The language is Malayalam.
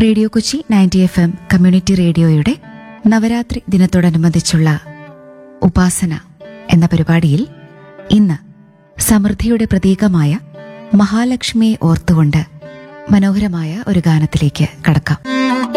റേഡിയോ കൊച്ചി 90 FM കമ്മ്യൂണിറ്റി റേഡിയോയുടെ നവരാത്രി ദിനത്തോടനുബന്ധിച്ചുള്ള ഉപാസന എന്ന പരിപാടിയിൽ ഇന്ന് സമൃദ്ധിയുടെ പ്രതീകമായ മഹാലക്ഷ്മിയെ ഓർത്തുകൊണ്ട് മനോഹരമായ ഒരു ഗാനത്തിലേക്ക് കടക്കാം.